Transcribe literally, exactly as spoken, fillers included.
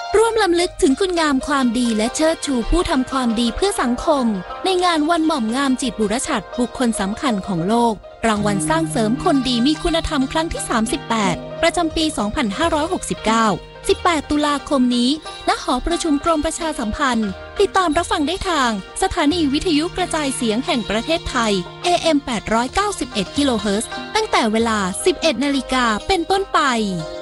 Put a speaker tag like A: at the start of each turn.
A: ร่วมรำลึกถึงคุณงามความดีและเชิดชูผู้ทำความดีเพื่อสังคมในงานวันหม่อมงามจิตบุรชัดบุคคลสำคัญของโลกรางวัลสร้างเสริมคนดีมีคุณธรรมครั้งที่สามสิบแปดประจำปี สองพันห้าร้อยหกสิบเก้า สิบแปดตุลาคมนี้ณหอประชุมกรมประชาสัมพันธ์ติดตามรับฟังได้ทางสถานีวิทยุกระจายเสียงแห่งประเทศไทย เอ เอ็ม แปดร้อยเก้าสิบเอ็ด กิโลเฮิรตซ์ตั้งแต่เวลา สิบเอ็ดนาฬิกาเป็นต้นไป